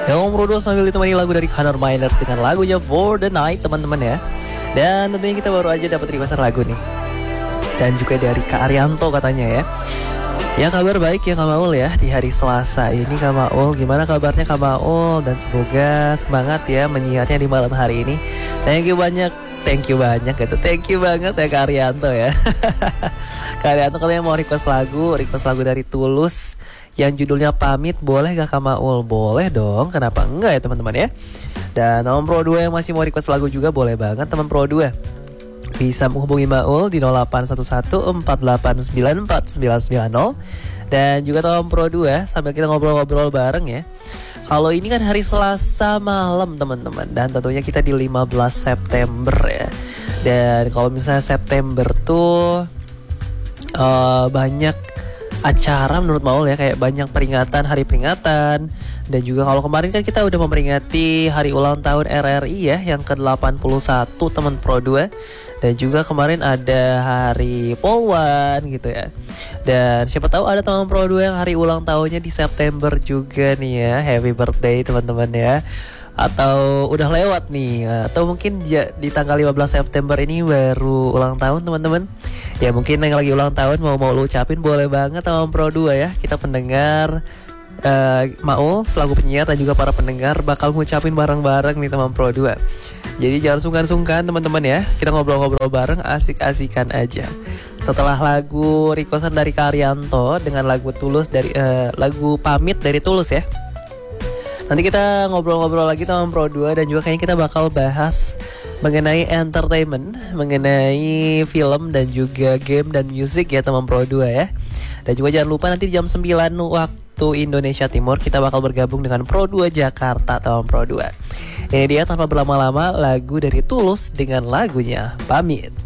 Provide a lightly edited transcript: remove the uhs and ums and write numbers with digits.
Ya Om Rodo sambil ditemani lagu dari Connor Minor dengan lagunya For the Night teman-teman ya. Dan tentunya kita baru aja dapat requestan lagu nih. Dan juga dari Kak Arianto katanya ya. Ya kabar baik ya Kak Maul ya di hari Selasa ini Kak Maul. Gimana kabarnya Kak Maul? Dan semoga semangat ya menyiarnya di malam hari ini. Thank you banyak gitu. Thank you banget ya Kak Arianto ya. Kak Arianto katanya mau request lagu dari Tulus yang judulnya Pamit. Boleh gak Kak Maul? Boleh dong, kenapa enggak ya teman-teman ya. Dan Om Pro 2 yang masih mau request lagu juga boleh banget teman Pro 2. Bisa menghubungi Maul di 0811-489-4990. Dan juga Om Pro 2 sambil kita ngobrol-ngobrol bareng ya. Kalau ini kan hari Selasa malam teman-teman. Dan tentunya kita di 15 September ya. Dan kalau misalnya September tuh banyak acara menurut Maul ya, kayak banyak peringatan, hari peringatan. Dan juga kalau kemarin kan kita udah memperingati hari ulang tahun RRI ya, yang ke-81 teman Pro 2. Dan juga kemarin ada hari Polwan gitu ya. Dan siapa tahu ada teman Pro 2 yang hari ulang tahunnya di September juga nih ya. Happy birthday teman-teman ya. Atau udah lewat nih, atau mungkin di tanggal 15 September ini baru ulang tahun teman-teman. Ya mungkin yang lagi ulang tahun mau lu ucapin boleh banget sama Pro 2 ya. Kita pendengar Maul selaku penyiar dan juga para pendengar bakal ngucapin bareng-bareng nih teman Pro 2. Jadi jangan sungkan-sungkan teman-teman ya. Kita ngobrol-ngobrol bareng, asik-asikan aja. Setelah lagu requestan dari Karyanto dengan lagu Tulus dari lagu Pamit dari Tulus ya. Nanti kita ngobrol-ngobrol lagi teman Pro 2 dan juga kayaknya kita bakal bahas mengenai entertainment, mengenai film dan juga game dan musik ya teman Pro 2 ya. Dan juga jangan lupa nanti jam 9 waktu Indonesia Timur kita bakal bergabung dengan Pro 2 Jakarta teman Pro 2. Ini dia tanpa berlama-lama lagu dari Tulus dengan lagunya Pamit.